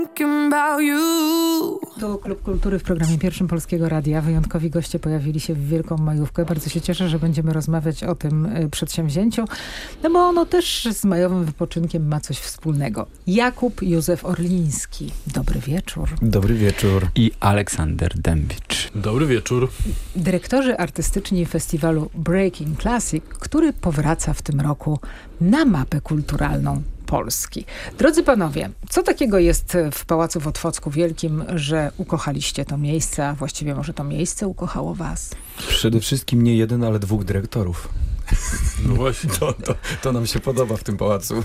To Klub Kultury w programie Pierwszym Polskiego Radia. Wyjątkowi goście pojawili się w Wielką Majówkę. Bardzo się cieszę, że będziemy rozmawiać o tym przedsięwzięciu, no bo ono też z majowym wypoczynkiem ma coś wspólnego. Jakub Józef Orliński. Dobry wieczór. Dobry wieczór. I Aleksander Dębicz. Dobry wieczór. Dyrektorzy artystyczni festiwalu Breaking Classic, który powraca w tym roku na mapę kulturalną Polski. Drodzy panowie, co takiego jest w Pałacu w Otwocku Wielkim, że ukochaliście to miejsce, a właściwie może to miejsce ukochało was? Przede wszystkim nie jeden, ale dwóch dyrektorów. No właśnie. To nam się podoba w tym pałacu.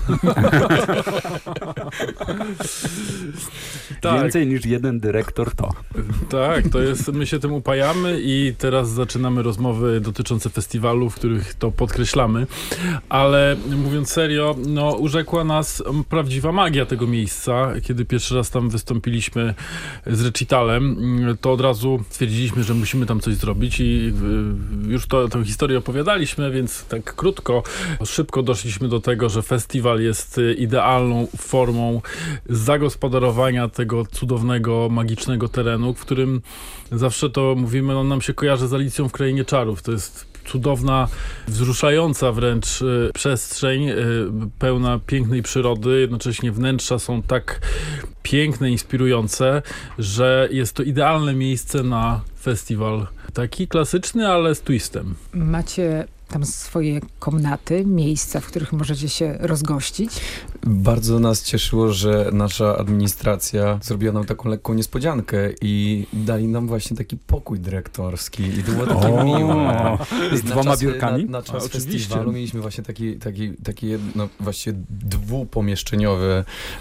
Tak. Więcej niż jeden dyrektor to. Tak, to jest, my się tym upajamy i teraz zaczynamy rozmowy dotyczące festiwalu, w których to podkreślamy. Ale mówiąc serio, no urzekła nas prawdziwa magia tego miejsca. Kiedy pierwszy raz tam wystąpiliśmy z recitalem, to od razu stwierdziliśmy, że musimy tam coś zrobić i już tę historię opowiadaliśmy, więc tak krótko, szybko doszliśmy do tego, że festiwal jest idealną formą zagospodarowania tego cudownego, magicznego terenu, w którym zawsze to mówimy, on nam się kojarzy z Alicją w Krainie Czarów. To jest cudowna, wzruszająca wręcz przestrzeń, pełna pięknej przyrody. Jednocześnie wnętrza są tak piękne, inspirujące, że jest to idealne miejsce na festiwal. Taki klasyczny, ale z twistem. Macie tam swoje komnaty, miejsca, w których możecie się rozgościć? Bardzo nas cieszyło, że nasza administracja zrobiła nam taką lekką niespodziankę i dali nam właśnie taki pokój dyrektorski. I to było takie miłe. Z dwoma biurkami? Na czas oczywiście. festiwalu mieliśmy właśnie taki no właściwie dwupomieszczeniowy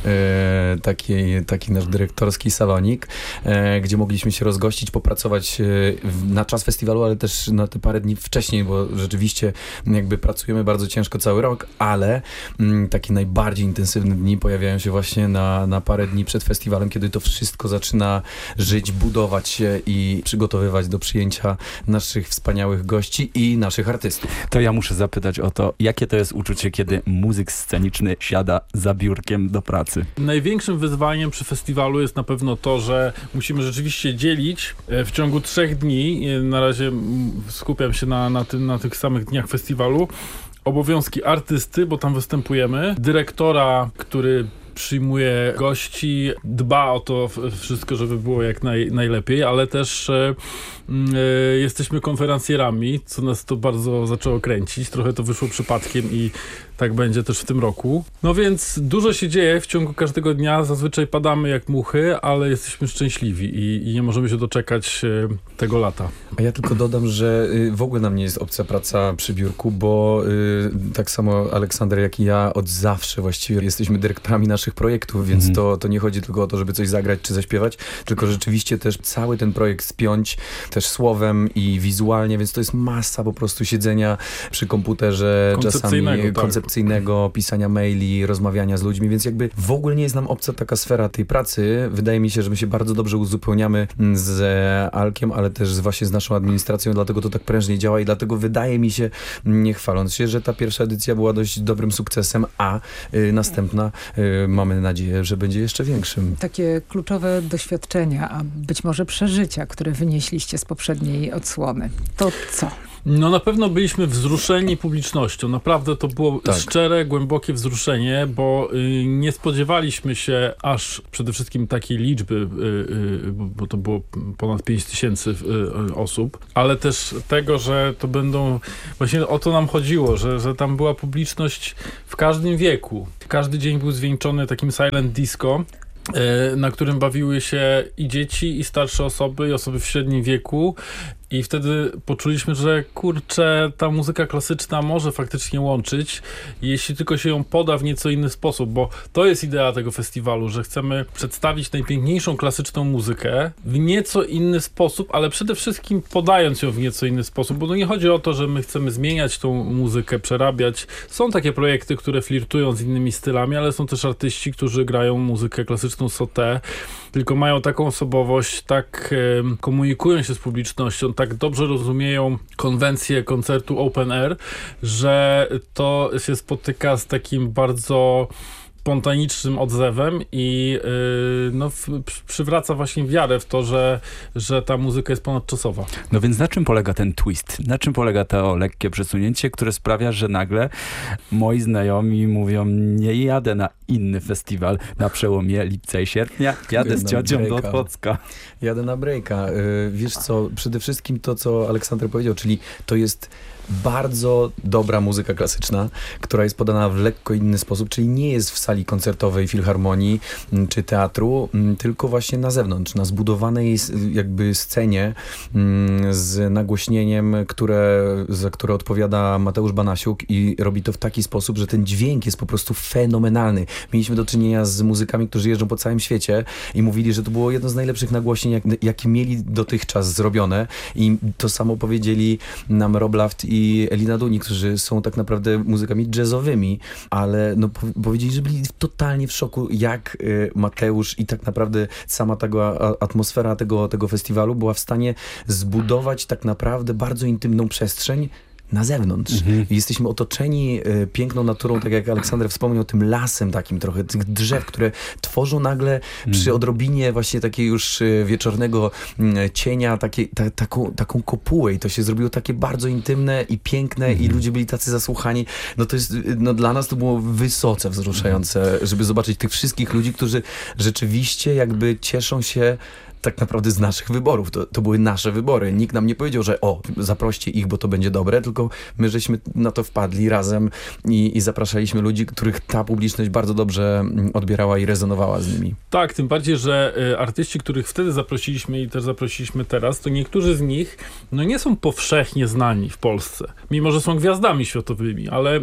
taki nasz dyrektorski salonik, gdzie mogliśmy się rozgościć, popracować na czas festiwalu, ale też na te parę dni wcześniej, bo rzeczywiście jakby pracujemy bardzo ciężko cały rok, ale takie najbardziej intensywne dni pojawiają się właśnie na parę dni przed festiwalem, kiedy to wszystko zaczyna żyć, budować się i przygotowywać do przyjęcia naszych wspaniałych gości i naszych artystów. To ja muszę zapytać o to, jakie to jest uczucie, kiedy muzyk sceniczny siada za biurkiem do pracy? Największym wyzwaniem przy festiwalu jest na pewno to, że musimy rzeczywiście dzielić w ciągu 3 dni, na razie skupiam się na tych samych dniach festiwalu, obowiązki artysty, bo tam występujemy, dyrektora, który przyjmuje gości, dba o to wszystko, żeby było jak najlepiej, ale też jesteśmy konferencjerami, co nas to bardzo zaczęło kręcić. Trochę to wyszło przypadkiem i tak będzie też w tym roku. No więc dużo się dzieje w ciągu każdego dnia. Zazwyczaj padamy jak muchy, ale jesteśmy szczęśliwi i nie możemy się doczekać tego lata. A ja tylko dodam, że w ogóle nam nie jest obca praca przy biurku, bo tak samo Aleksander jak i ja od zawsze właściwie jesteśmy dyrektorami naszych projektów, więc to nie chodzi tylko o to, żeby coś zagrać czy zaśpiewać, tylko rzeczywiście też cały ten projekt spiąć też słowem i wizualnie, więc to jest masa po prostu siedzenia przy komputerze, czasami koncepcyjnego, pisania maili, rozmawiania z ludźmi, więc jakby w ogóle nie jest nam obca taka sfera tej pracy. Wydaje mi się, że my się bardzo dobrze uzupełniamy z Alkiem, ale też właśnie z naszą administracją, dlatego to tak prężnie działa i dlatego wydaje mi się, nie chwaląc się, że ta pierwsza edycja była dość dobrym sukcesem, a następna mamy nadzieję, że będzie jeszcze większym. Takie kluczowe doświadczenia, a być może przeżycia, które wynieśliście z poprzedniej odsłony. To co? No na pewno byliśmy wzruszeni publicznością. Naprawdę to było szczere, głębokie wzruszenie, bo nie spodziewaliśmy się aż przede wszystkim takiej liczby, bo to było ponad 5000 osób, ale też tego, że to będą, właśnie o to nam chodziło, że tam była publiczność w każdym wieku. Każdy dzień był zwieńczony takim silent disco, na którym bawiły się i dzieci, i starsze osoby, i osoby w średnim wieku. I wtedy poczuliśmy, że kurczę, ta muzyka klasyczna może faktycznie łączyć, jeśli tylko się ją poda w nieco inny sposób, bo to jest idea tego festiwalu, że chcemy przedstawić najpiękniejszą klasyczną muzykę w nieco inny sposób, ale przede wszystkim podając ją w nieco inny sposób, bo to nie chodzi o to, że my chcemy zmieniać tą muzykę, przerabiać. Są takie projekty, które flirtują z innymi stylami, ale są też artyści, którzy grają muzykę klasyczną sauté, tylko mają taką osobowość, tak komunikują się z publicznością, tak dobrze rozumieją konwencję koncertu open air, że to się spotyka z takim bardzo spontanicznym odzewem i przywraca właśnie wiarę w to, że ta muzyka jest ponadczasowa. No więc na czym polega ten twist? Na czym polega to lekkie przesunięcie, które sprawia, że nagle moi znajomi mówią, nie jadę na inny festiwal na przełomie lipca i sierpnia, jadę z ciocią do Otwocka. Jadę na breaka. Wiesz co, przede wszystkim to, co Aleksander powiedział, czyli to jest bardzo dobra muzyka klasyczna, która jest podana w lekko inny sposób, czyli nie jest w sali koncertowej, filharmonii czy teatru, tylko właśnie na zewnątrz, na zbudowanej jakby scenie z nagłośnieniem, za które odpowiada Mateusz Banasiuk i robi to w taki sposób, że ten dźwięk jest po prostu fenomenalny. Mieliśmy do czynienia z muzykami, którzy jeżdżą po całym świecie i mówili, że to było jedno z najlepszych nagłośnień, jakie mieli dotychczas zrobione i to samo powiedzieli nam Rob Laft i Elina Duni, którzy są tak naprawdę muzykami jazzowymi, ale no powiedzieli, że byli totalnie w szoku, jak Mateusz i tak naprawdę sama ta atmosfera tego festiwalu była w stanie zbudować tak naprawdę bardzo intymną przestrzeń na zewnątrz. Jesteśmy otoczeni piękną naturą, tak jak Aleksander wspomniał, tym lasem takim trochę, tych drzew, które tworzą nagle przy odrobinie właśnie takiego już wieczornego cienia taką kopułę i to się zrobiło takie bardzo intymne i piękne i ludzie byli tacy zasłuchani. No to jest, dla nas to było wysoce wzruszające, żeby zobaczyć tych wszystkich ludzi, którzy rzeczywiście jakby cieszą się tak naprawdę z naszych wyborów. To były nasze wybory. Nikt nam nie powiedział, że zaproście ich, bo to będzie dobre, tylko my żeśmy na to wpadli razem i zapraszaliśmy ludzi, których ta publiczność bardzo dobrze odbierała i rezonowała z nimi. Tak, tym bardziej, że artyści, których wtedy zaprosiliśmy i też zaprosiliśmy teraz, to niektórzy z nich nie są powszechnie znani w Polsce. Mimo, że są gwiazdami światowymi, ale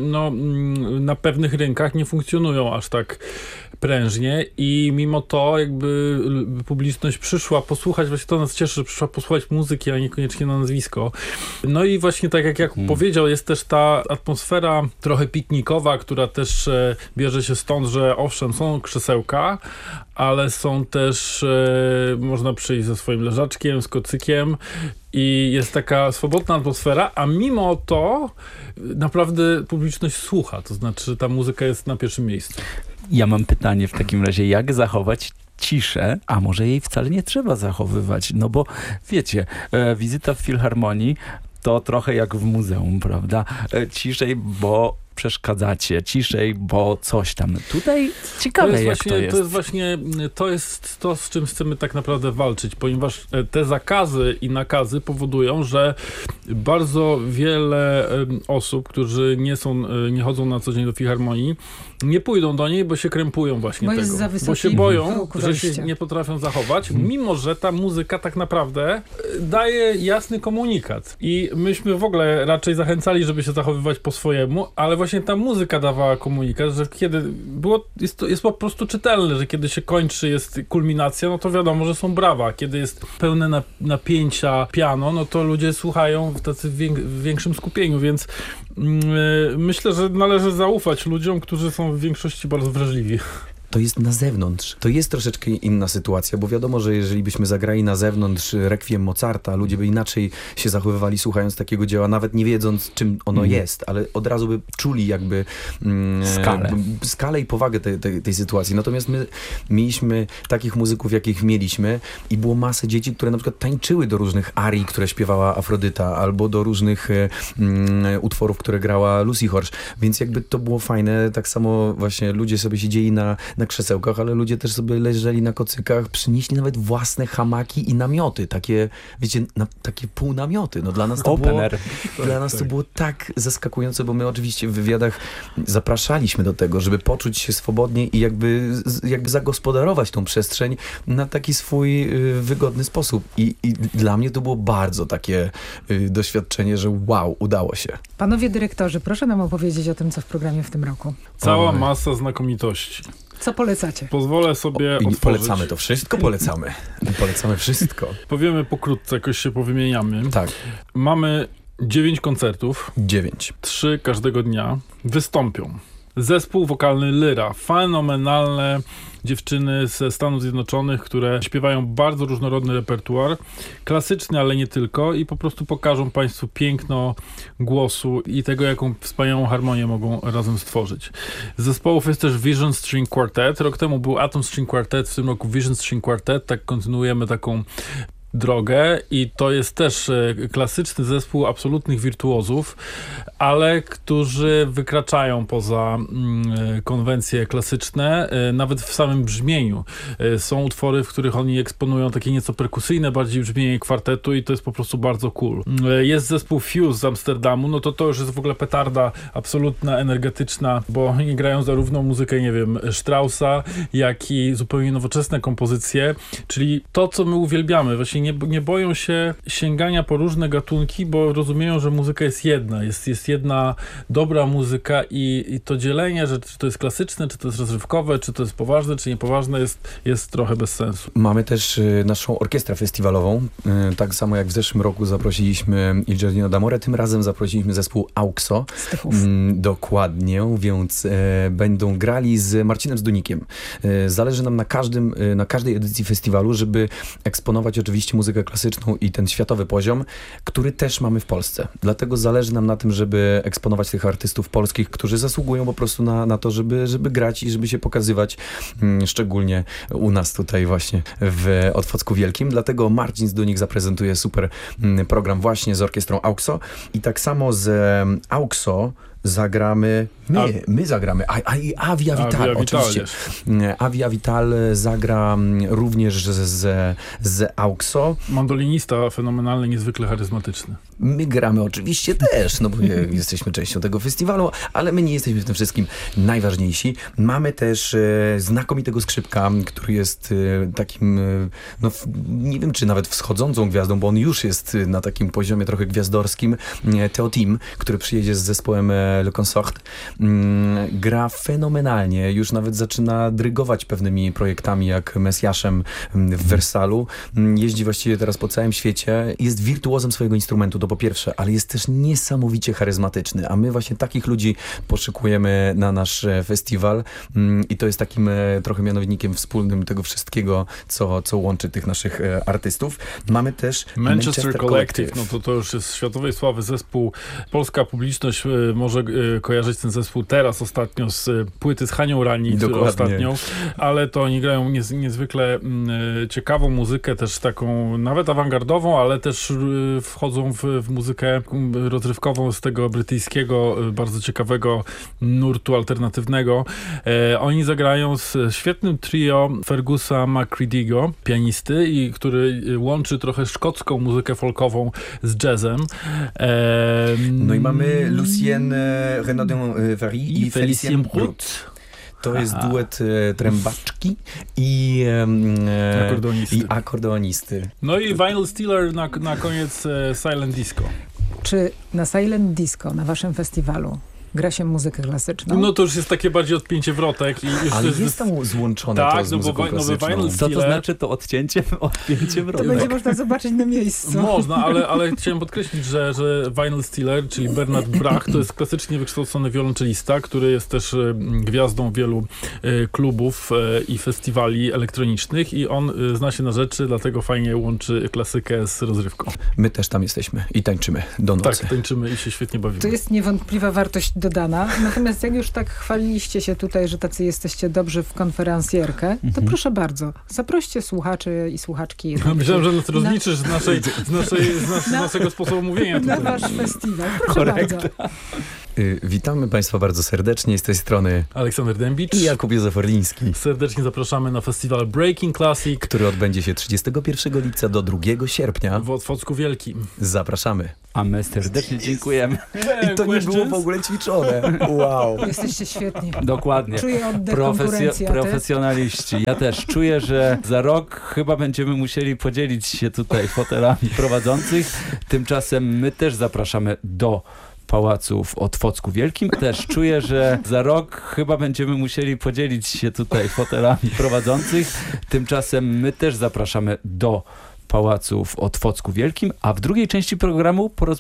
na pewnych rynkach nie funkcjonują aż tak prężnie i mimo to jakby publiczność przyszła posłuchać, właśnie to nas cieszy, że przyszła posłuchać muzyki, a niekoniecznie na nazwisko. No i właśnie tak jak powiedział, jest też ta atmosfera trochę piknikowa, która też bierze się stąd, że owszem, są krzesełka, ale są też, można przyjść ze swoim leżaczkiem, z kocykiem i jest taka swobodna atmosfera, a mimo to naprawdę publiczność słucha, to znaczy ta muzyka jest na pierwszym miejscu. Ja mam pytanie w takim razie, jak zachować ciszę, a może jej wcale nie trzeba zachowywać, no bo wiecie, wizyta w filharmonii to trochę jak w muzeum, prawda? Ciszej, bo przeszkadzacie, ciszej, bo coś tam. Tutaj ciekawe jak to jest. To jest to, z czym chcemy tak naprawdę walczyć, ponieważ te zakazy i nakazy powodują, że bardzo wiele osób, którzy nie chodzą na co dzień do filharmonii, nie pójdą do niej, bo się krępują właśnie tego. Bo się boją, że się nie potrafią zachować, mimo że ta muzyka tak naprawdę daje jasny komunikat. I myśmy w ogóle raczej zachęcali, żeby się zachowywać po swojemu, ale właśnie ta muzyka dawała komunikat, że kiedy jest po prostu czytelne, że kiedy się kończy, jest kulminacja, no to wiadomo, że są brawa. Kiedy jest pełne napięcia piano, no to ludzie słuchają w większym skupieniu, więc myślę, że należy zaufać ludziom, którzy są w większości bardzo wrażliwi. To jest na zewnątrz. To jest troszeczkę inna sytuacja, bo wiadomo, że jeżeli byśmy zagrali na zewnątrz Requiem Mozarta, ludzie by inaczej się zachowywali słuchając takiego dzieła, nawet nie wiedząc, czym ono jest, ale od razu by czuli jakby skalę i powagę tej sytuacji. Natomiast my mieliśmy takich muzyków, jakich mieliśmy i było masę dzieci, które na przykład tańczyły do różnych arii, które śpiewała Afrodyta, albo do różnych utworów, które grała Lucy Horsch, więc jakby to było fajne. Tak samo właśnie ludzie sobie siedzieli na krzesełkach, ale ludzie też sobie leżeli na kocykach, przynieśli nawet własne hamaki i namioty, takie, wiecie, takie półnamioty. No dla nas to było tak zaskakujące, bo my oczywiście w wywiadach zapraszaliśmy do tego, żeby poczuć się swobodnie i jakby zagospodarować tą przestrzeń na taki swój wygodny sposób. I dla mnie to było bardzo takie doświadczenie, że wow, udało się. Panowie dyrektorzy, proszę nam opowiedzieć o tym, co w programie w tym roku. Cała masa znakomitości. Co polecacie? Pozwolę sobie otworzyć. Polecamy to wszystko, polecamy. Polecamy wszystko. Powiemy pokrótce, jakoś się powymieniamy. Tak. Mamy 9 koncertów. 9. 3 każdego dnia. Wystąpią Zespół wokalny Lyra. Fenomenalne dziewczyny ze Stanów Zjednoczonych, które śpiewają bardzo różnorodny repertuar, klasyczny, ale nie tylko, i po prostu pokażą Państwu piękno głosu i tego, jaką wspaniałą harmonię mogą razem stworzyć. Z zespołów jest też Vision String Quartet. Rok temu był Atom String Quartet, w tym roku Vision String Quartet. Tak kontynuujemy taką drogę i to jest też klasyczny zespół absolutnych wirtuozów, ale którzy wykraczają poza konwencje klasyczne, nawet w samym brzmieniu. Są utwory, w których oni eksponują takie nieco perkusyjne bardziej brzmienie kwartetu i to jest po prostu bardzo cool. Jest zespół Fuse z Amsterdamu, no to już jest w ogóle petarda absolutna, energetyczna, bo oni grają zarówno muzykę, nie wiem, Straussa, jak i zupełnie nowoczesne kompozycje, czyli to, co my uwielbiamy. Właśnie nie boją się sięgania po różne gatunki, bo rozumieją, że muzyka jest jedna. Jest jedna dobra muzyka i to dzielenie, że czy to jest klasyczne, czy to jest rozrywkowe, czy to jest poważne, czy niepoważne, jest trochę bez sensu. Mamy też naszą orkiestrę festiwalową. Tak samo jak w zeszłym roku zaprosiliśmy Il Giardino d'Amore, tym razem zaprosiliśmy zespół AUXO. Dokładnie, więc będą grali z Marcinem Zdunikiem. Zależy nam na każdej edycji festiwalu, żeby eksponować oczywiście muzykę klasyczną i ten światowy poziom, który też mamy w Polsce. Dlatego zależy nam na tym, żeby eksponować tych artystów polskich, którzy zasługują po prostu na to, żeby grać i żeby się pokazywać, szczególnie u nas tutaj właśnie w Otwocku Wielkim. Dlatego Marcin Zdunik zaprezentuje super program właśnie z orkiestrą AUXO i tak samo z AUXO zagramy, my zagramy, Avia Vital, oczywiście. Avia Vital zagra również z AUXO. Mandolinista fenomenalny, niezwykle charyzmatyczny. My gramy oczywiście też, no bo jesteśmy częścią tego festiwalu, ale my nie jesteśmy w tym wszystkim najważniejsi. Mamy też znakomitego skrzypka, który jest takim, no nie wiem, czy nawet wschodzącą gwiazdą, bo on już jest na takim poziomie trochę gwiazdorskim. Theo Tim, który przyjedzie z zespołem Le Consort, gra fenomenalnie, już nawet zaczyna drygować pewnymi projektami jak Mesjaszem w Wersalu. Jeździ właściwie teraz po całym świecie. Jest wirtuozem swojego instrumentu, to po pierwsze, ale jest też niesamowicie charyzmatyczny, a my właśnie takich ludzi poszukujemy na nasz festiwal i to jest takim trochę mianownikiem wspólnym tego wszystkiego, co łączy tych naszych artystów. Mamy też Manchester Collective. No to już jest światowej sławy zespół. Polska publiczność może kojarzyć ten zespół teraz ostatnio z płyty z Hanią Rani, którą ostatnią, ale to oni grają niezwykle ciekawą muzykę, też taką nawet awangardową, ale też wchodzą w muzykę rozrywkową z tego brytyjskiego, bardzo ciekawego nurtu alternatywnego. Oni zagrają z świetnym trio Fergusa McCready'ego, pianisty, i który łączy trochę szkocką muzykę folkową z jazzem. No i mamy Lucienne Renaudin-Vary i Félicien Brut. To jest duet trębaczki i akordeonisty. No i Vinyl Stealer na koniec Silent Disco. Czy na Silent Disco, na waszym festiwalu, gra się muzykę klasyczną? No to już jest takie bardziej odpięcie wrotek. Ale jest tam złączone to z muzyką klasyczną. Co to znaczy to odpięcie wrotek? To będzie można zobaczyć na miejscu. Można, ale chciałem podkreślić, że Vinyl Stealer, czyli Bernard Brach, to jest klasycznie wykształcony wiolonczelista, który jest też gwiazdą wielu klubów i festiwali elektronicznych i on zna się na rzeczy, dlatego fajnie łączy klasykę z rozrywką. My też tam jesteśmy i tańczymy do nocy. Tak, tańczymy i się świetnie bawimy. To jest niewątpliwa wartość dodana. Natomiast jak już tak chwaliliście się tutaj, że tacy jesteście dobrzy w konferencjerkę, to proszę bardzo, zaproście słuchaczy i słuchaczki. Myślałem, że nas rozliczysz z naszego sposobu mówienia tutaj. Na wasz festiwal. Proszę bardzo. Witamy Państwa bardzo serdecznie. Z tej strony Aleksander Dębicz i Jakub Józef Orliński. Serdecznie zapraszamy na festiwal Breaking Classic, który odbędzie się 31 lipca do 2 sierpnia w Otwocku Wielkim. Zapraszamy. A my serdecznie dziękujemy. I to nie było w ogóle ćwiczone. Wow. Jesteście świetni. Dokładnie. Czuję oddech, konkurencja. Profesjonaliści. Ja też czuję, że za rok chyba będziemy musieli podzielić się tutaj fotelami prowadzących. Tymczasem my też zapraszamy do Pałacu w Otwocku Wielkim. Też czuję, że za rok chyba będziemy musieli podzielić się tutaj fotelami prowadzących. Tymczasem my też zapraszamy do Pałacu w Otwocku Wielkim, a w drugiej części programu porozmawiamy